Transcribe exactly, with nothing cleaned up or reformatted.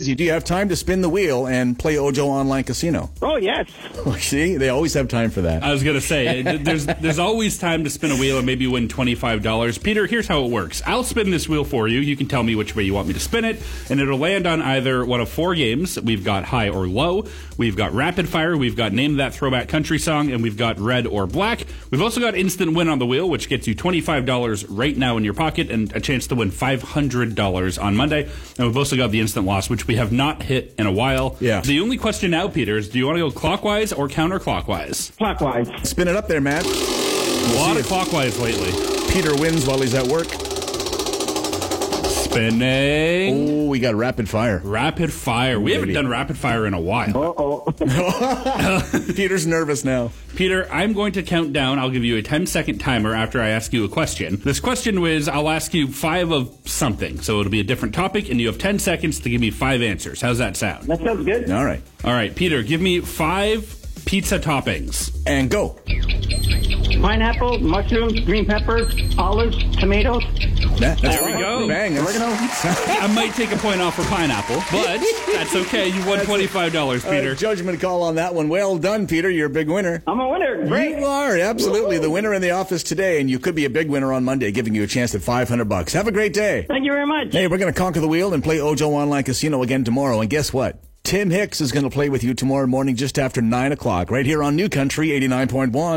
busy, do you have time to spin the wheel and play Ojo Online Casino? Oh, yes. See, they always have time for that. I was going to say, there's there's always time to spin a wheel and maybe win twenty-five dollars. Peter, here's how it works. I'll spin this wheel for you. You can tell me which way you want me to spin it, and it'll land on either one of four games. We've got high or low. We've got rapid fire. We've got name that throwback country song, and we've got red or black. We've also got instant win on the wheel, which gets you twenty-five dollars right now in your pocket and a chance to win five hundred dollars on Monday. And we've also got the instant loss, which we have not hit in a while. Yeah. The only question now, Peter, is do you want to go clockwise or counterclockwise? Clockwise. Spin it up there, Matt. A lot of clockwise lately. Peter wins while he's at work. Spinning. Oh, we got rapid fire. Rapid fire. We Maybe. haven't done rapid fire in a while. Uh-oh. Peter's nervous now. Peter, I'm going to count down. I'll give you a ten-second timer after I ask you a question. This question was, I'll ask you five of something. So it'll be a different topic, and you have ten seconds to give me five answers. How's that sound? That sounds good. All right. All right, Peter, give me five pizza toppings. And go. Pineapple, mushrooms, green peppers, olives, tomatoes. That, that's There we right. go. Bang. That's- Oregano. I might take a point off for pineapple, but that's okay. You won twenty-five dollars, Peter. Uh, judgment call on that one. Well done, Peter. You're a big winner. I'm a winner. Great. You are, absolutely. The winner in the office today, and you could be a big winner on Monday, giving you a chance at five hundred bucks. Have a great day. Thank you very much. Hey, we're going to conquer the wheel and play Ojo Online Casino again tomorrow. And guess what? Tim Hicks is going to play with you tomorrow morning just after nine o'clock, right here on New Country eighty-nine point one.